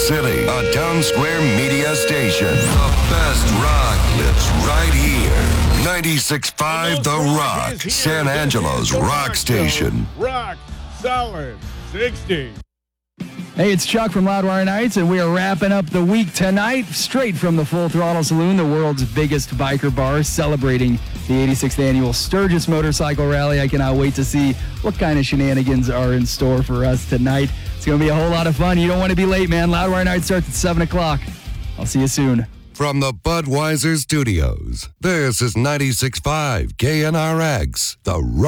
City, a Town Square media station. The best rock lives right here. 96.5 The Rock, San Angelo's rock station. Rock Solid 60. Hey, it's Chuck from Loudwire Nights, and we are wrapping up the week tonight, straight from the Full Throttle Saloon, the world's biggest biker bar, celebrating the 86th annual Sturgis Motorcycle Rally. I cannot wait to see what kind of shenanigans are in store for us tonight. It's going to be a whole lot of fun. You don't want to be late, man. Loudwire Night starts at 7 o'clock. I'll see you soon. From the Budweiser Studios, this is 96.5 KNRX, The Rock.